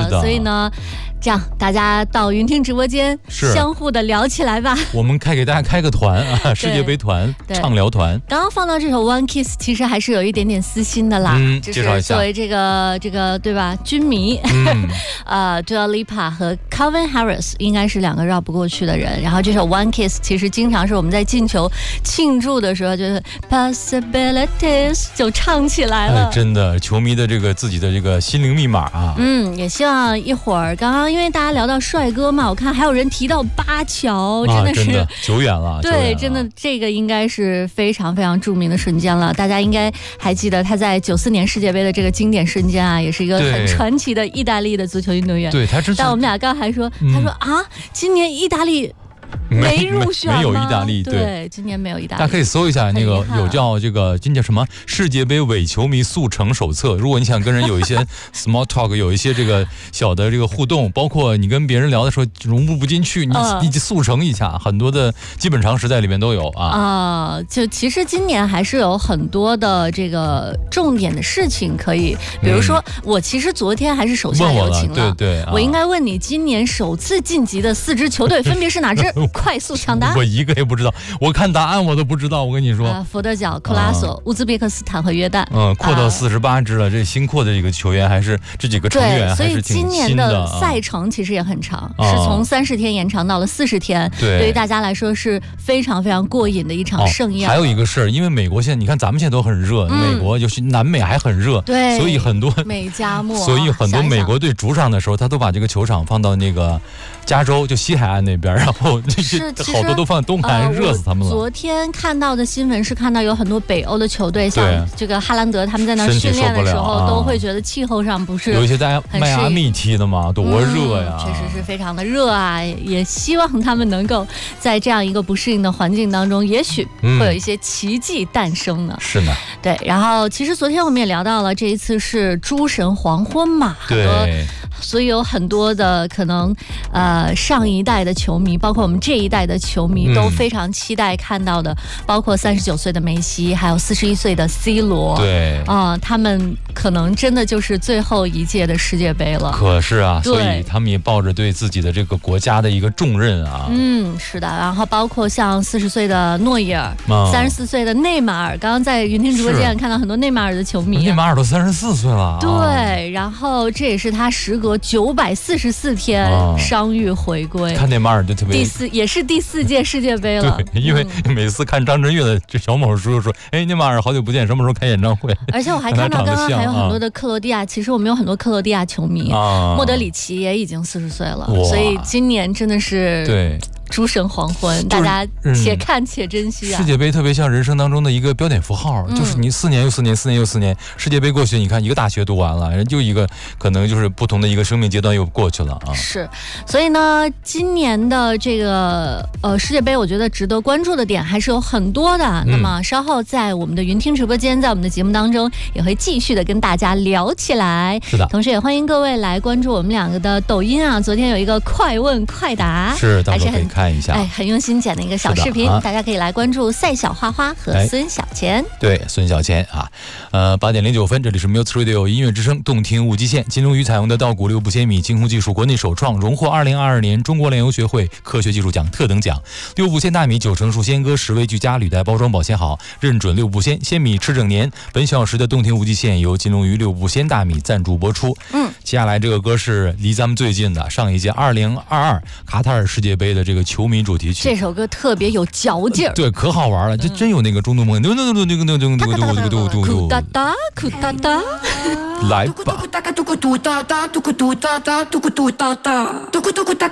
所以呢，这样大家到云听直播间相互的聊起来吧。 我们给大家开个团啊，世界杯团畅聊团。 刚刚放到这首 One Kiss， 其实还是有一点点私心的啦。 介绍一下， 作为这个对吧，军迷，Dua Lipa 和 Calvin Harris 应该是两个绕不过去的人。然后这首 One Kiss 其实经常是我们在进球庆祝的时候，就是 Possibilities 就唱起来了。 真的，球迷的这个自己的这个心灵密码啊。 也希望一会儿刚刚因为大家聊到帅哥嘛，我看还有人提到巴乔，真的是久远了。 对，真的这个应该是非常非常著名的瞬间了。大家应该还记得他在94年世界杯的这个经典瞬间啊，也是一个很传奇的意大利的足球运动员。 对，他之前， 但我们俩刚还说，他说啊，今年意大利没入选吗？ 没有意大利， 对，今年没有意大利。 大家可以搜一下那个有叫这个今叫什么世界杯伪球迷速成手册。如果你想跟人有一些 small talk， 有一些这个小的这个互动，包括你跟别人聊的时候融入不进去，你速成一下，很多的基本常识在里面都有啊。 就其实今年还是有很多的这个重点的事情可以，比如说我其实昨天还是手下留情了， 对， 我应该问你今年首次晋级的4支球队分别是哪支？快速抢答， 我一个也不知道，我看答案我都不知道。我跟你说， 佛得角、克拉索、乌兹别克斯坦和约旦， 扩到48支了。这新扩的这个球员还是这几个成员还是挺新的。 所以今年的赛程其实也很长，是从30天延长到了40天。对于大家来说是非常非常过瘾的一场盛宴。 还有一个事儿，因为美国现在你看咱们现在都很热，美国就是南美还很热， 对， 所以很多美加墨， 所以很多美国队主场的时候，他都把这个球场放到那个加州就西海岸那边，然后这些好多都放东海岸，热死他们了。 昨天看到的新闻是看到有很多北欧的球队，像这个哈兰德他们在那训练的时候，都会觉得气候上不是有一些在迈阿密踢的嘛，多热呀！ 确实是非常的热啊，也希望他们能够在这样一个不适应的环境当中，也许会有一些奇迹诞生呢。 是呢， 对。然后其实昨天我们也聊到了，这一次是诸神黄昏嘛，很多，所以有很多的可能上一代的球迷，包括我们这一代的球迷都非常期待看到的，包括39岁的梅西，还有41岁的 C 罗。 对他们可能真的就是最后一届的世界杯了。 可是啊，所以他们也抱着对自己的这个国家的一个重任啊。 是的。然后包括像40岁的诺伊尔，34岁的内马尔，刚刚在云听直播间看到很多内马尔的球迷。 内马尔都34岁了。 对，然后这也是他时隔944天伤愈回归。 看内马尔就特别也是第4届世界杯了。 对，因为每次看张震岳的这小某叔说，内马尔好久不见，什么时候开演唱会？ 而且我还看到刚刚还有很多的克罗地亚，其实我们有很多克罗地亚球迷，莫德里奇也已经40岁了，所以今年真的是对。 诸神黄昏，大家且看且珍惜啊！ 世界杯特别像人生当中的一个标点符号，就是你4年又4年，4年又4年，世界杯过去，你看一个大学读完了，人就一个可能就是不同的一个生命阶段又过去了啊。 是，所以呢，今年的这个世界杯，我觉得值得关注的点还是有很多的。那么稍后在我们的云听直播间，在我们的节目当中，也会继续的跟大家聊起来。 是的， 同时也欢迎各位来关注我们两个的抖音啊，昨天有一个快问快答， 是，到时候可以看一下， 很用心剪的一个小视频，大家可以来关注赛小花花和孙小钱。 对，孙小钱啊，8点09分，这里是 Music Radio 音乐之声，动听无极限。金龙鱼采用的稻谷6步仙米精工技术国内首创，荣获2022年中国炼油学会科学技术奖特等奖。6步仙大米9成熟鲜割，实味俱佳，履带包装保鲜好，认准6步仙鲜米吃整年。本小时的动听无极限由金龙鱼6步仙大米赞助播出。接下来这个歌是离咱们最近的，上一届2022卡塔尔世界杯的这个球迷主题曲。 这首歌特别有嚼劲儿， 对，可好玩了，这真有那个中东梦，来吧。